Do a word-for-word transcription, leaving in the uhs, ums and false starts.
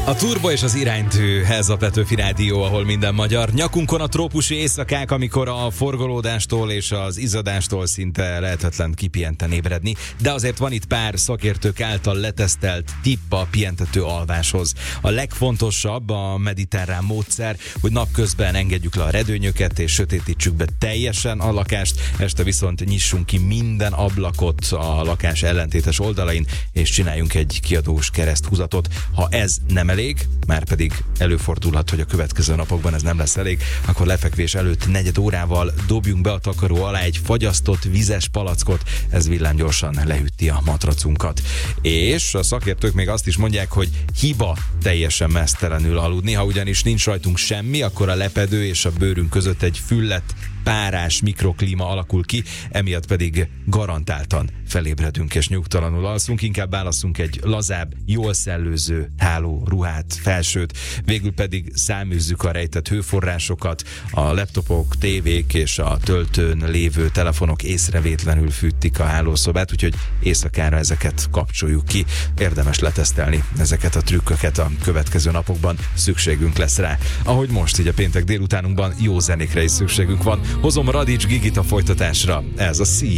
A Turbo és az Iránytű, ez a Petőfi Rádió, ahol minden magyar. Nyakunkon a trópusi éjszakák, amikor a forgolódástól és az izzadástól szinte lehetetlen kipihenten ébredni, de azért van itt pár szakértők által letesztelt tipp a pihentető alváshoz. A legfontosabb a mediterrán módszer, hogy napközben engedjük le a redőnyöket és sötétítsük be teljesen a lakást, este viszont nyissunk ki minden ablakot a lakás ellentétes oldalain, és csináljunk egy kiadós kereszthúzatot. Ha ez nem elég, már pedig előfordulhat, hogy a következő napokban ez nem lesz elég, akkor lefekvés előtt negyed órával dobjunk be a takaró alá egy fagyasztott vizes palackot, ez villámgyorsan lehűti a matracunkat. És a szakértők még azt is mondják, hogy hiba teljesen meztelenül aludni, ha ugyanis nincs rajtunk semmi, akkor a lepedő és a bőrünk között egy füllet párás mikroklíma alakul ki, emiatt pedig garantáltan felébredünk és nyugtalanul alszunk, inkább válasszunk egy lazább, jól szellőző háló, ruhát, felsőt, végül pedig száműzzük a rejtett hőforrásokat, a laptopok, tévék és a töltőn lévő telefonok észrevétlenül fűtik a hálószobát, úgyhogy éjszakára ezeket kapcsoljuk ki. Érdemes letesztelni ezeket a trükköket a következő napokban, szükségünk lesz rá. Ahogy most, így a péntek délutánunkban jó zenékre is szükségünk van. Hozom Radics Gigit a folytatásra. Ez a Szí.